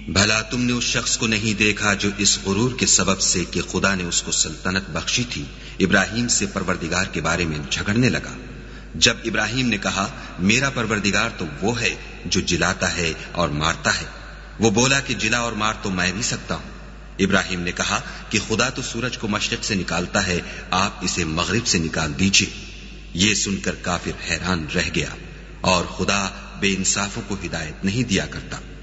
भला तुमने उस शख्स को नहीं देखा जो इस गुरूर के सबब से कि खुदा ने उसको सल्तनत बख्शी थी, इब्राहिम से परवरदिगार के बारे में झगड़ने लगा। जब इब्राहिम ने कहा मेरा परवरदिगार तो वो है जो जिलाता है और मारता है, वो बोला कि जिला और मार तो मैं भी सकता हूं। इब्राहिम ने कहा कि खुदा तो सूरज को मशरिक से निकालता है, आप इसे मगरिब से निकाल दीजिए। ये सुनकर काफिर हैरान रह गया और खुदा बेइंसाफों को हिदायत नहीं दिया करता।